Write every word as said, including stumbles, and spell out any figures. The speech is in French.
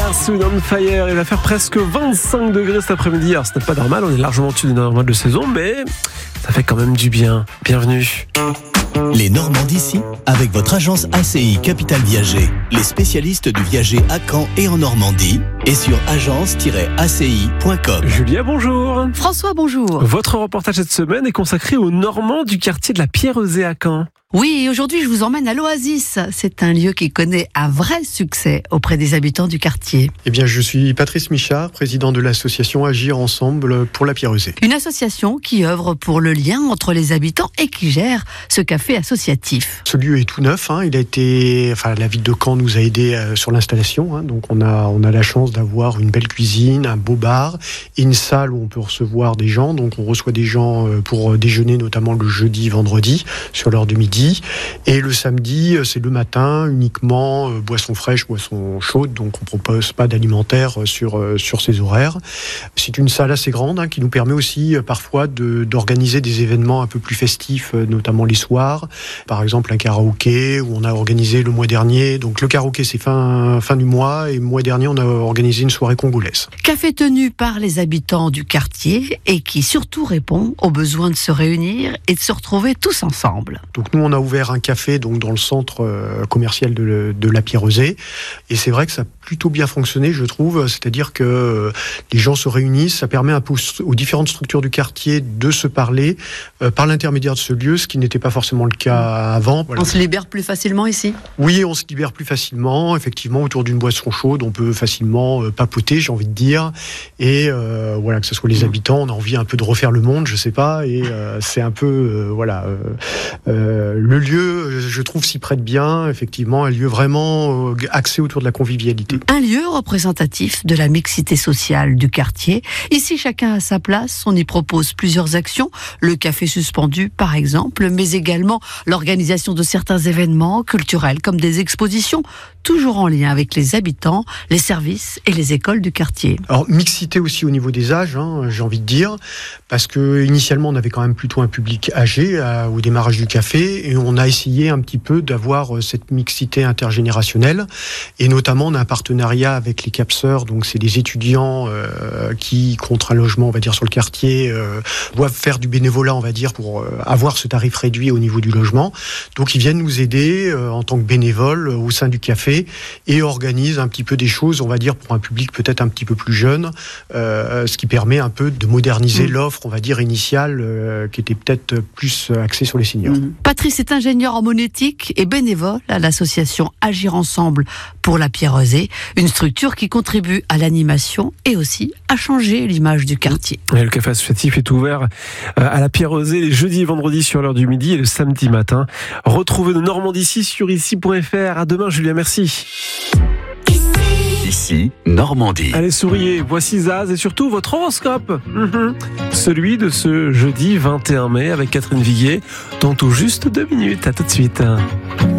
Earth on Fire. Il va faire presque vingt-cinq degrés cet après-midi. Alors ce n'est pas normal, on est largement au-dessus des normales de saison, mais ça fait quand même du bien. Bienvenue. Les Normands d'ici, avec votre agence A C I Capital Viager, les spécialistes du viager à Caen et en Normandie, et sur agence tiret a c i point com. Julia, bonjour. François, bonjour. Votre reportage cette semaine est consacré aux Normands du quartier de la Pierrezée à Caen. Oui, et aujourd'hui je vous emmène à l'Oasis. C'est un lieu qui connaît un vrai succès auprès des habitants du quartier. Eh bien, je suis Patrice Michard, président de l'association Agir Ensemble pour la Pierrezée. Une association qui œuvre pour le lien entre les habitants et qui gère ce café associatif. Ce lieu est tout neuf, hein. Il a été, enfin, la ville de Caen nous a aidés euh, sur l'installation, hein. Donc on a, on a la chance d'avoir une belle cuisine, un beau bar et une salle où on peut recevoir des gens. Donc on reçoit des gens euh, pour déjeuner, notamment le jeudi, vendredi, sur l'heure de midi. Et le samedi, c'est le matin, uniquement euh, boissons fraîches, boissons chaudes. Donc on ne propose pas d'alimentaire sur, euh, sur ces horaires. C'est une salle assez grande, hein, qui nous permet aussi euh, parfois de, d'organiser des événements un peu plus festifs, euh, notamment les soirs. Par exemple un karaoké, où on a organisé le mois dernier. Donc le karaoké, c'est fin, fin du mois. Et le mois dernier, on a organisé une soirée congolaise. Café tenu par les habitants du quartier et qui surtout répond aux besoins de se réunir et de se retrouver tous ensemble. Donc nous, on a ouvert un café donc dans le centre euh, commercial de, de la Pierrezée, et c'est vrai que ça a plutôt bien fonctionné, je trouve. C'est-à-dire que euh, les gens se réunissent, ça permet un peu aux, aux différentes structures du quartier de se parler euh, par l'intermédiaire de ce lieu, ce qui n'était pas forcément le cas avant. Voilà. On se libère plus facilement ici ? Oui, on se libère plus facilement. Effectivement, autour d'une boisson chaude, on peut facilement euh, papoter, j'ai envie de dire, et euh, voilà, que ce soit les habitants, on a envie un peu de refaire le monde, je sais pas, et euh, c'est un peu euh, voilà. Euh, euh, Le lieu, je trouve, s'y prête bien, effectivement, un lieu vraiment axé autour de la convivialité. Un lieu représentatif de la mixité sociale du quartier. Ici, chacun a sa place, on y propose plusieurs actions, le café suspendu par exemple, mais également l'organisation de certains événements culturels comme des expositions, toujours en lien avec les habitants, les services et les écoles du quartier. Alors, mixité aussi au niveau des âges, hein, j'ai envie de dire, parce que initialement on avait quand même plutôt un public âgé à, au démarrage du café, et on a essayé un petit peu d'avoir cette mixité intergénérationnelle, et notamment on a un partenariat avec les CAPSeurs, donc c'est des étudiants euh, qui, contre un logement, on va dire, sur le quartier, euh, doivent faire du bénévolat, on va dire, pour euh, avoir ce tarif réduit au niveau du logement. Donc ils viennent nous aider euh, en tant que bénévoles euh, au sein du café, et organisent un petit peu des choses, on va dire, pour un public peut-être un petit peu plus jeune, euh, ce qui permet un peu de moderniser mmh. l'offre, on va dire, initiale, euh, qui était peut-être plus axée sur les seniors. Mmh. Patrice est ingénieur en monétique et bénévole à l'association Agir Ensemble pour la Pierrezée, une structure qui contribue à l'animation et aussi à changer l'image du quartier. Et le café associatif est ouvert à la Pierrezée les jeudis et vendredis sur l'heure du midi et le samedi matin. Retrouvez nos Normands d'ici sur ici point f r. À demain, Julien, merci. Ici, Normandie. Allez, souriez, voici Zaz et surtout votre horoscope. Mmh. Celui de ce jeudi vingt et un mai avec Catherine Viguier, dans tout juste deux minutes. À tout de suite.